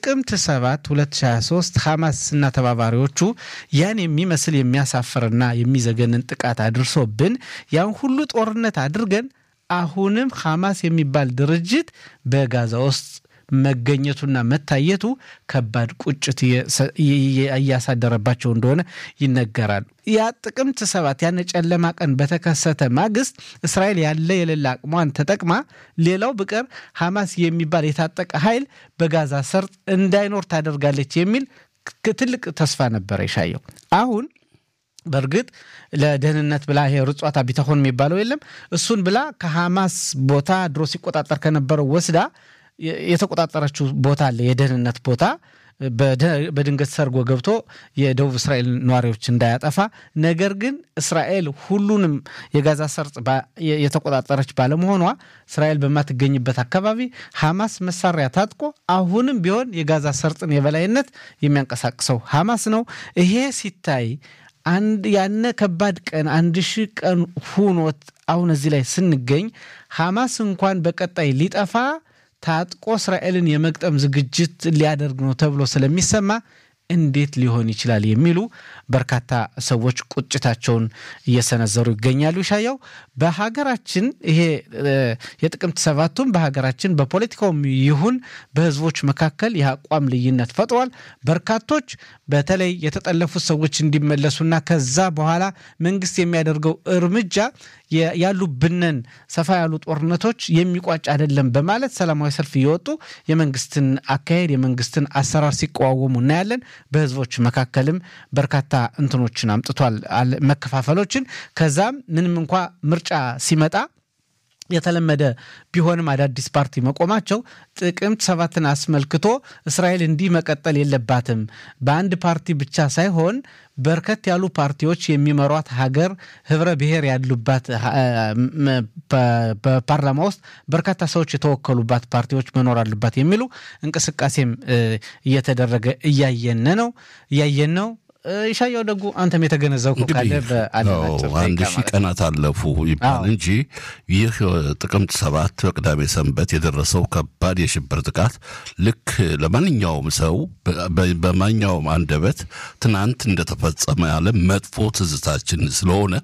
ጥቅምት 7 2023 ሐማስና ተባባሪዎቹ ያን የሚመስል የሚያሳፍርና የሚዘገንን ጥቃት አድርሶብን ያን ሁሉ ጦርነት አድርገን አሁንም ሐማስ የሚባል ድርጅት በጋዛ ውስጥ መገኘቱና መታየቱ ከባድ ቁጭት ያሳደረባቸው እንደሆነ ይነገራል። ያ ጥቅምት 7 ያን ጨለማ ቀን በተከሰተ ማግስት እስራኤል ያለ የሌላ አቅሟን ተጠቅማ ሌላው በቀር ሐማስ የሚባል የታጠቀ ኃይል በጋዛ ሰርጥ እንዳይኖር ታደርጋለች የሚል ትልቅ ተስፋ ነበር ይሻየው። አሁን በርግጥ ለደህንነት ብላ ይሄ ርጿታ ቢተሆን የሚባለው የለም እሱን ብላ ከሐማስ ቦታ ድሮ ሲቆጣጠር ከነበረው ወስዳ የተቆጣጠረችው ቦታ አለ የደህንነት ቦታ በድንገት ሰርጎ ገብቶ የደቡብ እስራኤል ነዋሪዎች እንዳያጠፋ ነገር ግን እስራኤል ሁሉንም የጋዛ ሰርጥ የተቆጣጠረች ባለመሆኗ እስራኤል በማትገኝበት አካባቢ ሐማስ መሳሪያ ታጥቆ አሁንም ቢሆን የጋዛ ሰርጥን የበላይነት የሚያንቀሳቅሰው ሐማስ ነው። ይሄ ሲታይ ያነ ከባድ ቀን 1000 ቀን ሆኖት አሁን እዚህ ላይ ስንገኝ ሐማስ እንኳን በቀጣይ ሊጠፋ ታጥቆ እስራኤልን የመግጠም ዝግጅት ሊያደርግ ነው ተብሎ ስለሚሰማ እንዴት ሊሆን ይችላል የሚሉ በርካታ ሰዎች ቁጭታቸውን እየሰነዘሩ ይገኛሉ። ሻያው በሀገራችን ይሄ የጥቅምት 7ቱን በሀገራችን በፖለቲካውም ይሁን በህዝቦች መካከል የአቋም ልዩነት ፈጥሯል። በርካቶች በተለይ የተጠለፉት ሰዎች እንዲመለሱና ከዛ በኋላ መንግስት የሚያደርገው እርምጃ ያሉብንን ሰፋ ያሉ ጦርነቶች የሚቋጭ አይደለም በማለት ሰላማዊ ሰልፍ እየወጡ የመንግስትን አካሄድ የመንግስትን አሰራር ሲቃወሙ እናያለን። በህዝቦች መካከልም በርካታ እንትኖችን አምጥቷል መከፋፈሎችን። ከዛም ምንም እንኳን ምርጫ ሲመጣ የተለመደ ቢሆንም አዳዲስ ፓርቲ መቆማቸው ጥቅምት 7ን አስመልክቶ እስራኤል እንዲህ መቀጠል የለባትም በአንድ ፓርቲ ብቻ ሳይሆን በርከት ያሉ ፓርቲዎች የሚመሯት ሀገር ህብረ ብሔር ያሉባት በፓርላማ ውስጥ በርካታ ሰዎች የተወከሉባት ፓርቲዎች መኖር አለባት የሚሉ እንቅስቃሴም እየተደረገ እያየን ነው። ይሻየው ደጉ አንተም የተገነዘብኩ ካለ በአለማችን 1000 ቀናት አለፉ ይባል እንጂ ይህ ጥቅምት 7 በቅዳሜ ሰንበት የደረሰው ከባድ የሽብር ጥቃት ልክ ለማንኛውም ሰው በማንኛውም አንደበት ትናንት እንደተፈጸመ ያለ መጥፎ ትዝታችን ስለሆነ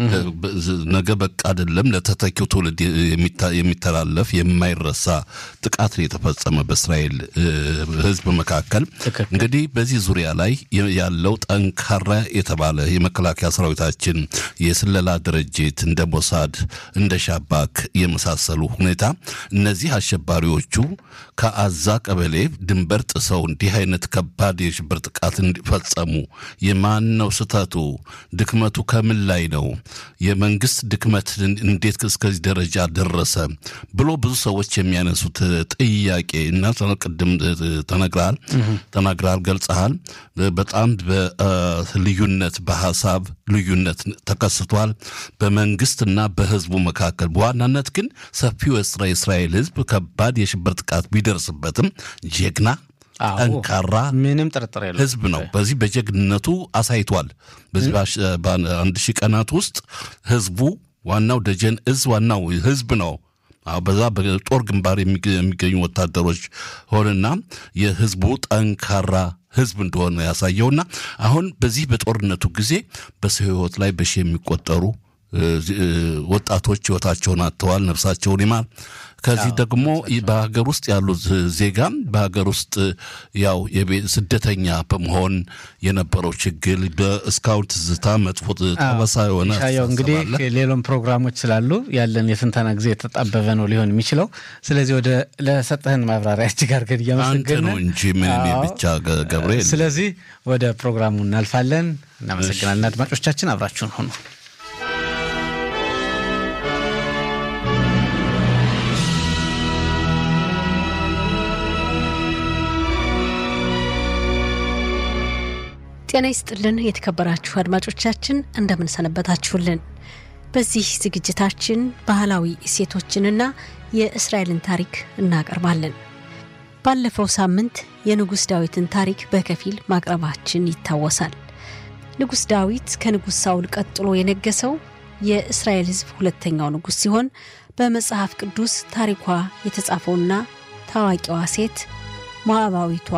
ነገ በቃ አይደለም ለተተኪው ትውልድ የሚተላለፍ የማይረሳ ጥቃት የተፈጸመ በእስራኤል ህዝብ መካከል እንግዲህ በዚህ ዙሪያ ላይ ያለው ጠንካራ የተባለ የመከላከያ ሰራዊታችን የስለላ ድርጅት እንደ ሞሳድ እንደ ሻባክ የመሳሰሉ ሁኔታ እነዚህ አሸባሪዎቹ ከአዛ ቀበሌ ድንበር ጥሰው እንዲህ አይነት ከባድ የሽብር ጥቃት እንዲፈጸሙ የማን ነው ስተቱ ድክመቱ ከምን ላይ ነው የመንግስት ድክመት እንዴት እስከዚህ ደረጃ ደረሰ ብሎ ብዙ ሰዎች የሚያነሱት ጥያቄ እና ተነቅድም ተናግራል ገልጸሃል። በጣም ልዩነት በሐሳብ ልዩነት ተከስቷል በመንግስትና በህዝቡ መካከል። በዋናነት ግን ሰፊው የእስራኤል ህዝብ ከባድ የሽብር ጥቃት ቢደርስበትም ጀግና ጠንካራ ምንም ጥርጥር የለም ህዝብ ነው። በዚህ በጀግንነቱ አሳይቷል። በዚህ በ1000 ቀናት ውስጥ ህዝቡ ዋናው ደጀን ዋናው ህዝብ ነው። በዛ በጦር ግንባር የሚገኙ ወታደሮች ሆነና የህዝቡ ጠንካራ ህዝብ እንደሆነ ያሳየውና አሁን በዚህ በጦርነቱ ጊዜ በሰው ህይወት ላይ በሺ የሚቆጠሩ ወጣቶች ህይወታቸውን አጥተዋል ነፍሳቸውን ይማር። ከዚህ ደግሞ በሀገር ውስጥ ያሉት ዜጋም በሀገር ውስጥ ያው ስደተኛ በመሆን የነበረው ችግር በስካውት ዝታ መጥፎ ተበሳ የሆነ ያው እንግዲህ ሌሎም ፕሮግራሞች ስላሉ ያለን የስንተና ጊዜ የተጣበበ ነው ሊሆን የሚችለው። ስለዚህ ወደ ለሰጠህን ማብራሪያ እጅግ አድርገን እያመሰገንን ነው እንጂ ምን ብቻ ገብርኤል። ስለዚህ ወደ ፕሮግራሙ እናልፋለን። እናመሰግናለን። አድማጮቻችን አብራችሁን ሆኑ። ጤና ይስጥልን የተከበራችሁ አድማጮቻችን እንደምን ሰነበታችሁልን። በዚህ ዝግጅታችን ባህላዊ እሴቶችንና የእስራኤልን ታሪክ እናቀርባለን። ባለፈው ሳምንት የንጉስ ዳዊትን ታሪክ በከፊል ማቅረባችን ይታወሳል። ንጉስ ዳዊት ከንጉስ ሳውል ቀጥሎ የነገሰው የእስራኤል ሕዝብ ሁለተኛው ንጉስ ሲሆን በመጽሐፍ ቅዱስ ታሪኳ የተጻፈውና ታዋቂዋ ሴት ሞዓባዊቷ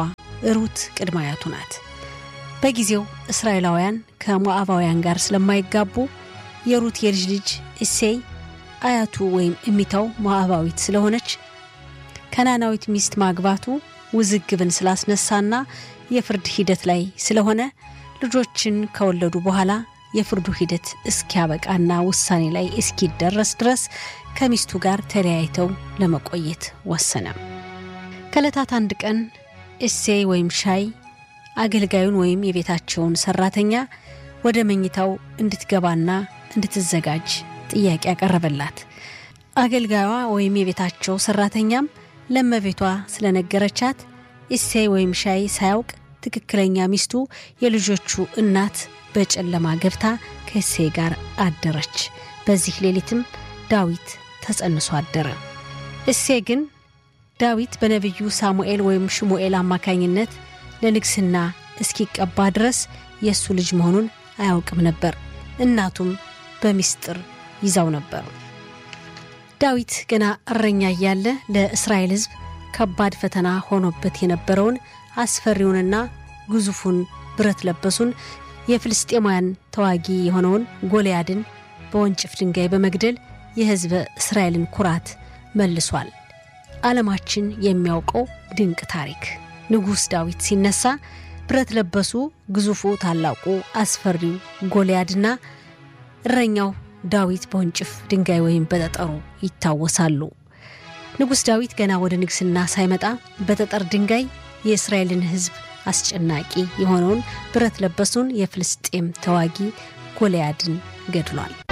ሩት ቅድመ አያቱ ናት። በጊዜው እስራኤላውያን ከሞዓባውያን ጋር ስለማይጋቡ የሩት የልጅ ልጅ እሴይ አያቱ ወይም እሚታው ሞዓባዊት ስለሆነች ከናናዊት ሚስት ማግባቱ ውዝግብን ስላስነሳና የፍርድ ሂደት ላይ ስለሆነ ልጆችን ከወለዱ በኋላ የፍርዱ ሂደት እስኪያበቃና ውሳኔ ላይ እስኪደረስ ድረስ ከሚስቱ ጋር ተለያይተው ለመቆየት ወሰነ። ከዕለታት አንድ ቀን እሴይ ወይም ሻይ አገልጋዩን ወይም የቤታቸውን ሰራተኛ ወደ መኝታው እንድትገባና እንድትዘጋጅ ጥያቄ ያቀረበላት። አገልጋዩዋ ወይም የቤታቸው ሰራተኛም ለመቤቷ ስለነገረቻት እሴይ ወይም ሻይ ሳያውቅ ትክክለኛ ሚስቱ የልጆቹ እናት በጨለማ ገብታ ከእሴይ ጋር አደረች። በዚህ ሌሊትም ዳዊት ተጸንሶ አደረ። እሴይ ግን ዳዊት በነብዩ ሳሙኤል ወይም ሽሙኤል አማካኝነት ለንግስና እስኪቀባ ድረስ የሱ ልጅ መሆኑን አያውቅም ነበር። እናቱም በሚስጥር ይዛው ነበር። ዳዊት ገና እረኛ ያለ ለእስራኤል ሕዝብ ከባድ ፈተና ሆኖበት የነበረውን አስፈሪውንና ግዙፉን ብረት ለበሱን የፍልስጤማውያን ተዋጊ የሆነውን ጎልያድን በወንጭፍ ድንጋይ በመግደል የሕዝብ እስራኤልን ኩራት መልሷል። ዓለማችን የሚያውቀው ድንቅ ታሪክ። ንጉስ ዳዊት ሲነሳ ብረት ለበሱ ግዙፉ ታላቁ አስፈሪው ጎልያድና እረኛው ዳዊት በወንጭፍ ድንጋይ ወይም በጠጠሩ ይታወሳሉ። ንጉስ ዳዊት ገና ወደ ንግስና ሳይመጣ በጠጠር ድንጋይ የእስራኤልን ሕዝብ አስጨናቂ የሆነውን ብረት ለበሱን የፍልስጤም ተዋጊ ጎልያድን ገድሏል።